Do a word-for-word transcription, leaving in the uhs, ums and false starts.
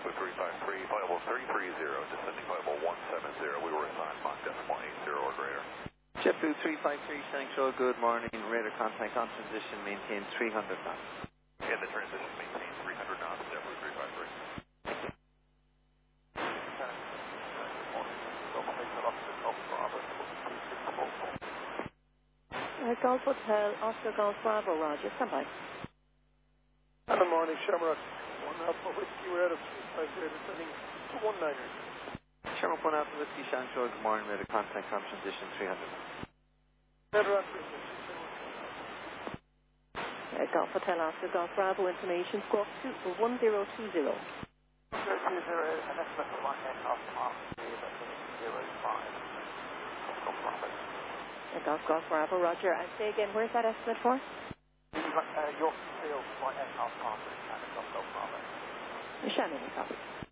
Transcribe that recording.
JetBlue three five three, viable three three zero, descending viable one seven zero. We were assigned Mach decimal eight zero or greater. JetBlue three five three, Central, good morning. Radar contact on transition, maintain three hundred knots. In the transition, maintain three hundred knots, JetBlue three five three. Uh, Golf Hotel, Oscar Golf Bravo, Roger, stand by. Good morning, Shamrock. One Alpha Whiskey, we're out of three five zero, descending to one niner. Shamrock one Alpha Whiskey, Central, good morning. Radar contact on transition, three hundred knots. Radar Uh, Golf Hotel, Oscar Golf Bravo, information, squawk two one zero two zero. zero two zero, an estimate for one aircraft Mach zero five. Golf Bravo. Uh, Golf Golf Bravo, Roger. And say again, where's that estimate for? Uh, York Field, one aircraft Mach, Golf Bravo. Shannon, copy.